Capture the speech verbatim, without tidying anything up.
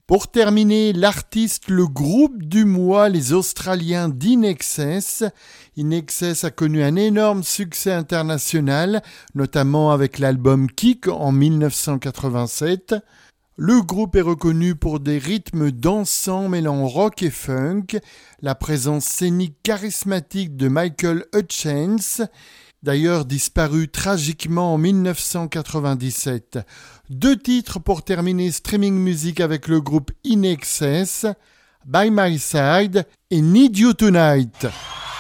Pour terminer, l'artiste, le groupe du mois, les Australiens d'In Excess. In Excess a connu un énorme succès international, notamment avec l'album Kick en dix-neuf cent quatre-vingt-sept. Le groupe est reconnu pour des rythmes dansants mêlant rock et funk, la présence scénique charismatique de Michael Hutchence, d'ailleurs disparu tragiquement en dix-neuf cent quatre-vingt-dix-sept. Deux titres pour terminer Streaming Music avec le groupe In Excess, By My Side et Need You Tonight.